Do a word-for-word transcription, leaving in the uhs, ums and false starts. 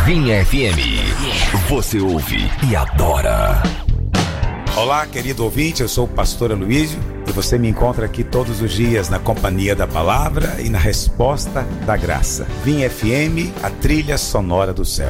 Vinha F M. Você ouve e adora. Olá, querido ouvinte, eu sou o pastor Aloísio e você me encontra aqui todos os dias na companhia da palavra e na resposta da graça. Vinha F M, a trilha sonora do céu.